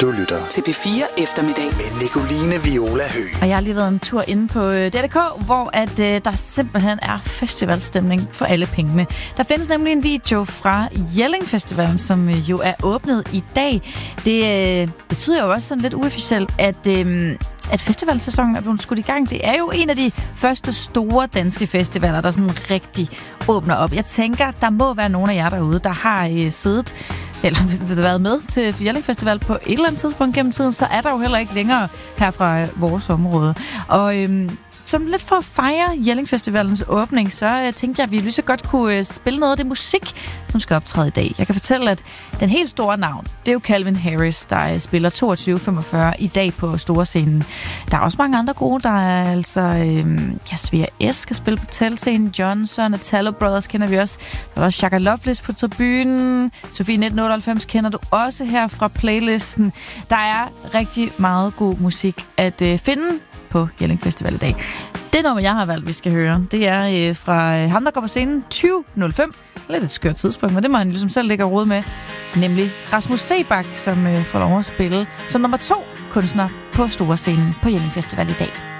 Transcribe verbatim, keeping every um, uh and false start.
Du lytter til P fire Eftermiddag med Nicoline Viola Høgh. Og jeg har lige været en tur inde på D R K, hvor at, øh, der simpelthen er festivalstemning for alle pengene. Der findes nemlig en video fra Jelling Festivalen, som øh, jo er åbnet i dag. Det øh, betyder jo også sådan lidt uofficielt, at... Øh, at festivalsæsonen er blevet skudt i gang. Det er jo en af de første store danske festivaler, der sådan rigtig åbner op. Jeg tænker, der må være nogle af jer derude, der har øh, siddet eller været med til Jelling Festival på et eller andet tidspunkt gennem tiden, så er der jo heller ikke længere her fra vores område. Og øhm, som lidt for at fejre Jelling Festivalens åbning, så øh, tænkte jeg, at vi lige så godt kunne øh, spille noget af det musik, som skal optræde i dag. Jeg kan fortælle, at den helt store navn, det er jo Calvin Harris, der øh, spiller toogtyve femogfyrre i dag på storscenen. Der er også mange andre gode, der er altså øh, ja, Svea S. skal spille på telscenen, Johnson og Tallow Brothers kender vi også. Så er der også Shaka Loveless på tribunen. Sofie nitten otteoghalvfems kender du også her fra playlisten. Der er rigtig meget god musik at øh, finde på Jelling Festival i dag. Det nummer, jeg har valgt, vi skal høre, det er øh, fra øh, ham, der går på scenen tyve nul fem. Lidt et skørt tidspunkt, men det må han ligesom selv lægge råd med. Nemlig Rasmus Seebach, som øh, får lov at spille som nummer to kunstner på store scenen på Jelling Festival i dag.